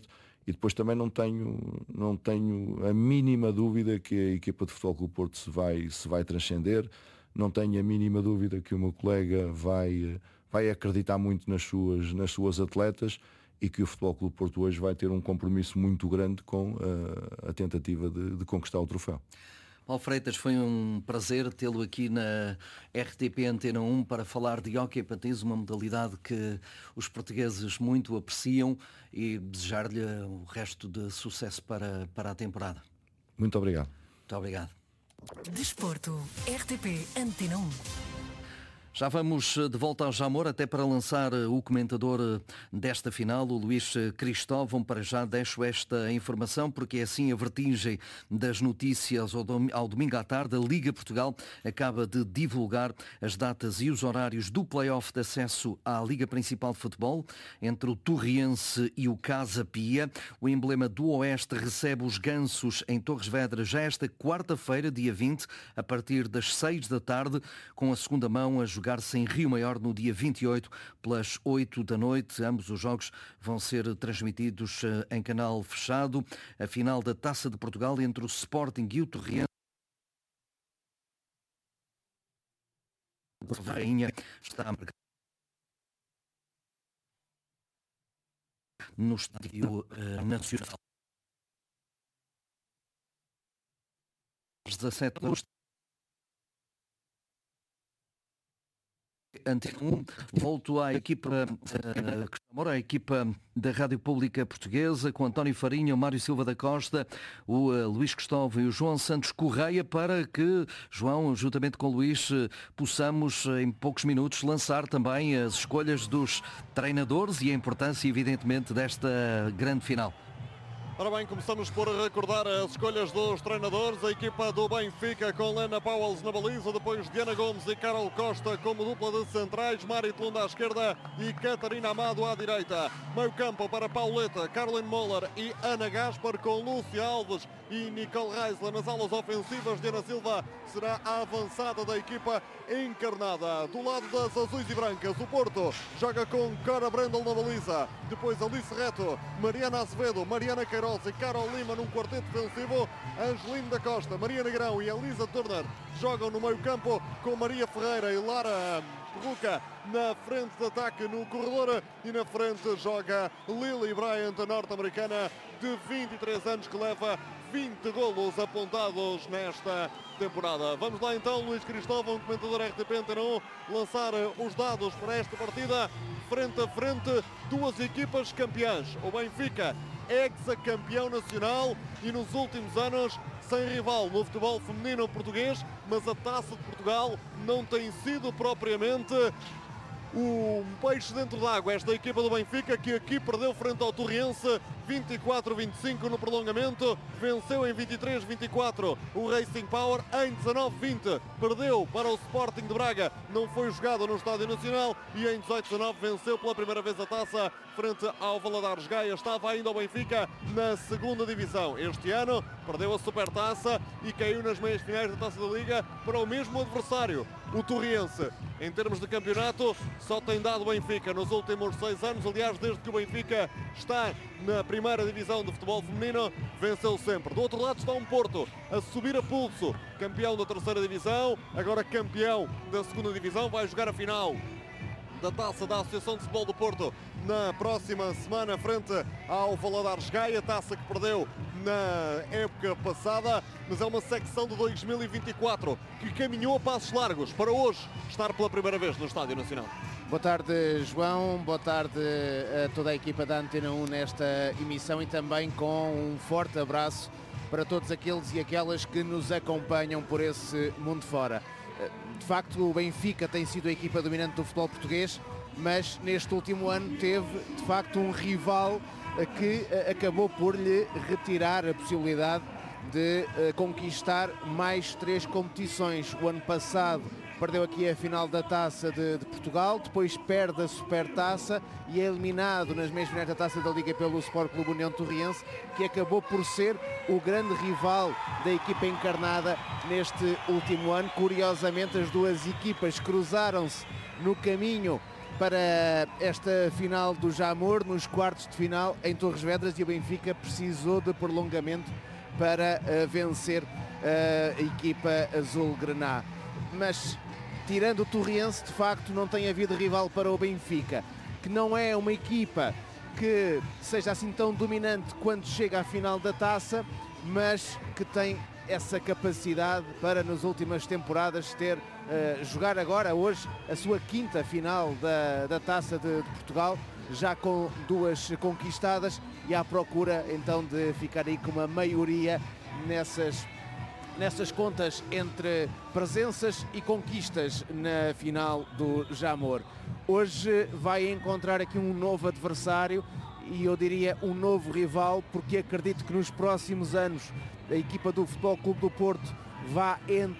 [SPEAKER 7] E depois também não tenho, não tenho a mínima dúvida que a equipa de Futebol Clube Porto se vai, se vai transcender, não tenho a mínima dúvida que o meu colega vai, vai acreditar muito nas suas, nas suas atletas e que o Futebol Clube Porto hoje vai ter um compromisso muito grande com a, a tentativa de, de conquistar o troféu.
[SPEAKER 1] Paulo Freitas, foi um prazer tê-lo aqui na R T P Antena um para falar de hóquei patins, uma modalidade que os portugueses muito apreciam, e desejar-lhe o resto de sucesso para, para a temporada.
[SPEAKER 7] Muito obrigado.
[SPEAKER 1] Muito obrigado.
[SPEAKER 2] Desporto, R T P Antena um.
[SPEAKER 1] Já vamos de volta ao Jamor, até para lançar o comentador desta final, o Luís Cristóvão. Para já deixo esta informação, porque é assim a vertigem das notícias ao domingo à tarde. A Liga Portugal acaba de divulgar as datas e os horários do play-off de acesso à Liga Principal de Futebol, entre o Torriense e o Casa Pia. O emblema do Oeste recebe os Gansos em Torres Vedras já esta quarta-feira, dia vinte, a partir das seis da tarde, com a segunda mão a jogar jogar-se em Rio Maior no dia vinte e oito, pelas oito da noite. Ambos os jogos vão ser transmitidos em canal fechado. A final da Taça de Portugal entre o Sporting e o Torriense Rainha está marcada no Estádio uh, Nacional. Às dezassete horas. Antena um, volto à equipa, uh, à equipa da Rádio Pública Portuguesa, com António Farinha, o Mário Silva da Costa, o uh, Luís Cristóvão e o João Santos Correia, para que, João, juntamente com o Luís, uh, possamos, uh, em poucos minutos, lançar também as escolhas dos treinadores e a importância, evidentemente, desta grande final.
[SPEAKER 8] Ora bem, começamos por recordar as escolhas dos treinadores. A equipa do Benfica com Lena Pauwels na baliza, depois Diana Gomes e Carol Costa como dupla de centrais, Mari Tlunda à esquerda e Catarina Amado à direita. Meio campo para Pauleta, Caroline Moller e Ana Gaspar, com Lúcia Alves e Nicole Reisler nas alas ofensivas. Diana Silva será a avançada da equipa encarnada. Do lado das azuis e brancas, o Porto joga com Cora Brendel na baliza, depois Alice Reto, Mariana Azevedo, Mariana Queiroz e Carol Lima num quarteto defensivo. Angelino da Costa, Maria Negrão e Elisa Turner jogam no meio campo, com Maria Ferreira e Lara Perruca na frente de ataque no corredor, e na frente joga Lily Bryant, a norte-americana de vinte e três anos, que leva vinte golos apontados nesta temporada. Vamos lá então, Luís Cristóvão, comentador R T P Antena um, lançar os dados para esta partida. Frente a frente, duas equipas campeãs. O Benfica, ex-campeão nacional e nos últimos anos sem rival no futebol feminino português, mas a Taça de Portugal não tem sido propriamente o peixe dentro d'água. Esta equipa do Benfica, que aqui perdeu frente ao Torriense vinte e quatro a vinte e cinco no prolongamento, venceu em vinte e três a vinte e quatro o Racing Power, em dezanove a vinte perdeu para o Sporting de Braga, não foi jogado no Estádio Nacional, e em dezoito a dezanove venceu pela primeira vez a taça frente ao Valadares Gaia. Estava ainda o Benfica na segunda divisão. Este ano perdeu a Supertaça e caiu nas meias finais da Taça da Liga para o mesmo adversário, o Torriense. Em termos de campeonato, só tem dado o Benfica nos últimos seis anos. Aliás, desde que o Benfica está na primeira divisão de futebol feminino, venceu sempre. Do outro lado está um Porto a subir a pulso, campeão da terceira divisão, agora campeão da segunda divisão, vai jogar a final da Taça da Associação de Futebol do Porto na próxima semana frente ao Valadares Gaia, taça que perdeu na época passada, mas é uma secção de dois mil e vinte e quatro que caminhou a passos largos para hoje estar pela primeira vez no Estádio Nacional.
[SPEAKER 11] Boa tarde, João, boa tarde a toda a equipa da Antena um nesta emissão, e também com um forte abraço para todos aqueles e aquelas que nos acompanham por esse mundo fora. De facto, o Benfica tem sido a equipa dominante do futebol português, mas neste último ano teve de facto um rival que acabou por lhe retirar a possibilidade de conquistar mais três competições. O ano passado perdeu aqui a final da Taça de, de Portugal, depois perde a Supertaça e é eliminado nas meias finais da Taça da Liga pelo Sport Clube União Torriense, que acabou por ser o grande rival da equipa encarnada neste último ano. Curiosamente, as duas equipas cruzaram-se no caminho para esta final do Jamor, nos quartos de final em Torres Vedras, e o Benfica precisou de prolongamento para uh, vencer uh, a equipa azul-grená. Mas, tirando o Torriense, de facto não tem havido rival para o Benfica, que não é uma equipa que seja assim tão dominante quando chega à final da taça, mas que tem essa capacidade para nas últimas temporadas ter, uh, jogar agora, hoje, a sua quinta final da, da Taça de, de Portugal, já com duas conquistadas e à procura então de ficar aí com uma maioria nessas, nessas contas entre presenças e conquistas na final do Jamor. Hoje vai encontrar aqui um novo adversário e eu diria um novo rival, porque acredito que nos próximos anos a equipa do Futebol Clube do Porto vá entrar